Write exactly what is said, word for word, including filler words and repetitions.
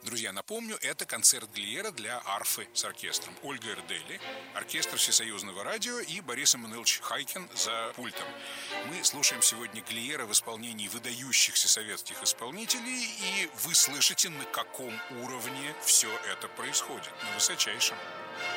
Друзья, напомню, это концерт Глиера для арфы с оркестром. Ольга Эрдели, оркестр Всесоюзного радио и Борис Эммануилович Хайкин за пультом. Мы слушаем сегодня Глиера в исполнении выдающихся советских исполнителей, и вы слышите, на каком уровне все это происходит. На высочайшем.